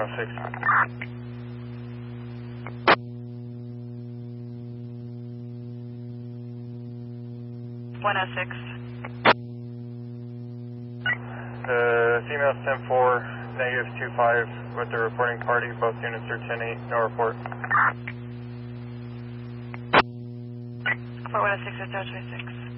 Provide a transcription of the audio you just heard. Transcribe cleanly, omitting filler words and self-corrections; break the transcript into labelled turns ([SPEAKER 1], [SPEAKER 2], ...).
[SPEAKER 1] 106. The female's 10-4, negative 25 with the reporting party. Both units are 10-8, no report.
[SPEAKER 2] 4106 is 026.